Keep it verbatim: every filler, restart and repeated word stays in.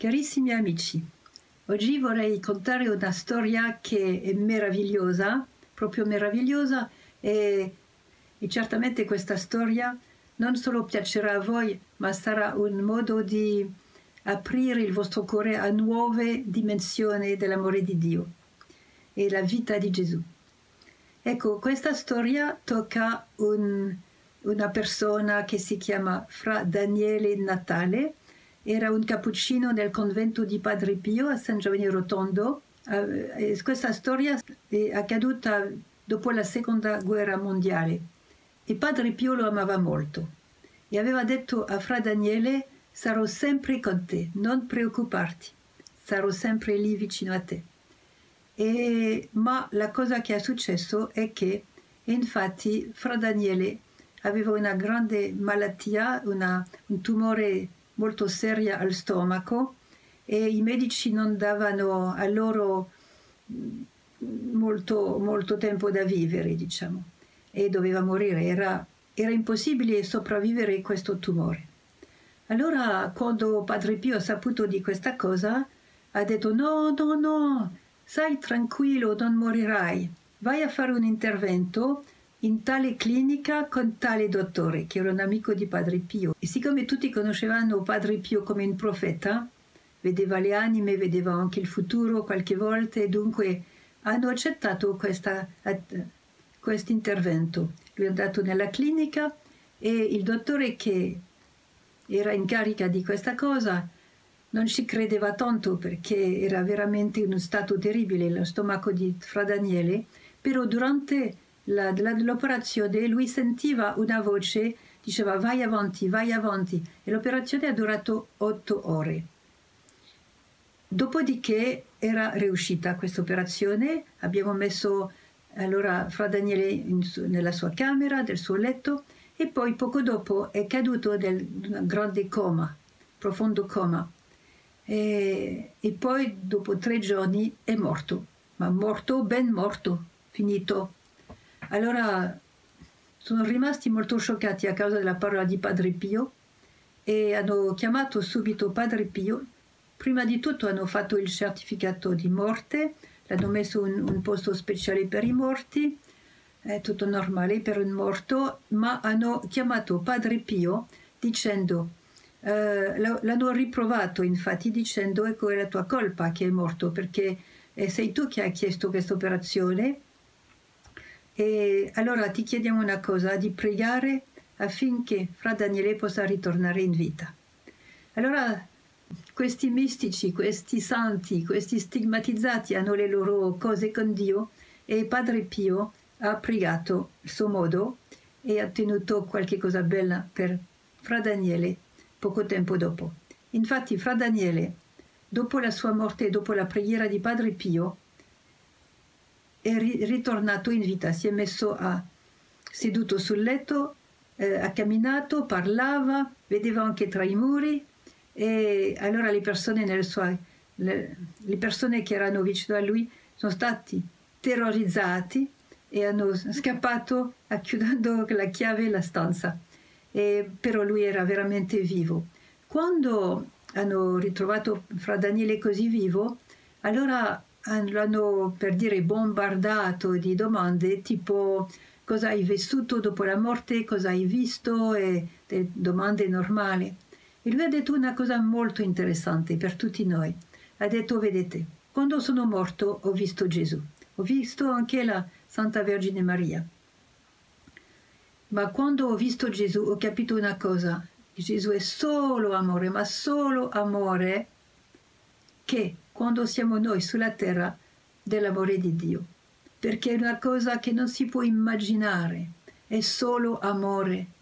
Carissimi amici, oggi vorrei contare una storia che è meravigliosa, proprio meravigliosa, e, e certamente questa storia non solo piacerà a voi, ma sarà un modo di aprire il vostro cuore a nuove dimensioni dell'amore di Dio e la vita di Gesù. Ecco, questa storia tocca un, una persona che si chiama Fra Daniele Natale. Era un cappuccino nel convento di Padre Pio a San Giovanni Rotondo. Eh, questa storia è accaduta dopo la seconda guerra mondiale e Padre Pio lo amava molto e aveva detto a Fra Daniele: sarò sempre con te, non preoccuparti, sarò sempre lì vicino a te. E, ma la cosa che è successo è che infatti Fra Daniele aveva una grande malattia, una, un tumore molto seria al stomaco, e i medici non davano a loro molto, molto tempo da vivere, diciamo, e doveva morire. Era, era impossibile sopravvivere a questo tumore. Allora, quando Padre Pio ha saputo di questa cosa, ha detto: no, no, no, stai tranquillo, non morirai, vai a fare un intervento in tale clinica con tale dottore, che era un amico di Padre Pio. E siccome tutti conoscevano Padre Pio come un profeta, vedeva le anime, vedeva anche il futuro qualche volta, e dunque hanno accettato questo intervento. Lui è andato nella clinica e il dottore che era in carica di questa cosa non ci credeva tanto, perché era veramente in uno stato terribile lo stomaco di Fra Daniele, però durante La, la, l'operazione lui sentiva una voce, diceva: vai avanti, vai avanti, e l'operazione ha durato otto ore. Dopodiché era riuscita questa operazione, abbiamo messo allora Fra Daniele in, nella sua camera, del suo letto, e poi poco dopo è caduto nel un grande coma, profondo coma, e, e poi dopo tre giorni è morto, ma morto, ben morto, finito. Allora sono rimasti molto scioccati a causa della parola di Padre Pio e hanno chiamato subito Padre Pio. Prima di tutto hanno fatto il certificato di morte, l'hanno messo in un posto speciale per i morti, è tutto normale per un morto, ma hanno chiamato Padre Pio dicendo, eh, l'hanno riprovato infatti dicendo: ecco, è la tua colpa che è morto, perché sei tu che hai chiesto questa operazione. E allora ti chiediamo una cosa, di pregare affinché Fra Daniele possa ritornare in vita. Allora questi mistici, questi santi, questi stigmatizzati hanno le loro cose con Dio, e Padre Pio ha pregato il suo modo e ha ottenuto qualche cosa bella per Fra Daniele poco tempo dopo. Infatti Fra Daniele, dopo la sua morte e dopo la preghiera di Padre Pio, è ritornato in vita, si è messo a seduto sul letto, eh, ha camminato, parlava, vedeva anche tra i muri, e allora le persone, nelle sue, le, le persone che erano vicino a lui sono stati terrorizzati e hanno scappato chiudendo la chiave la stanza, e, però lui era veramente vivo. Quando hanno ritrovato Fra Daniele così vivo, allora l'hanno, per dire, bombardato di domande tipo: cosa hai vissuto dopo la morte, cosa hai visto, e delle domande normali. E lui ha detto una cosa molto interessante per tutti noi. Ha detto: vedete, quando sono morto ho visto Gesù, ho visto anche la Santa Vergine Maria, ma quando ho visto Gesù ho capito una cosa: Gesù è solo amore, ma solo amore, che quando siamo noi sulla terra dell'amore di Dio, perché è una cosa che non si può immaginare, è solo amore,